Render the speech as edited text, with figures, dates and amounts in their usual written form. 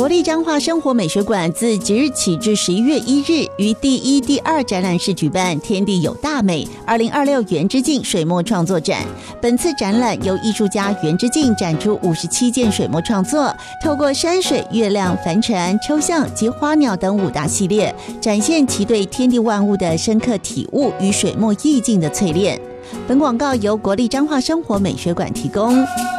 国立彰化生活美学馆自即日起至11月1日于第1、第2展览室举办天地有大美2026原之境水墨创作展。本次展览由艺术家原之境展出57件水墨创作，透过山水、月亮、帆船、抽象及花鸟等5大系列，展现其对天地万物的深刻体悟与水墨意境的淬炼。本广告由国立彰化生活美学馆提供。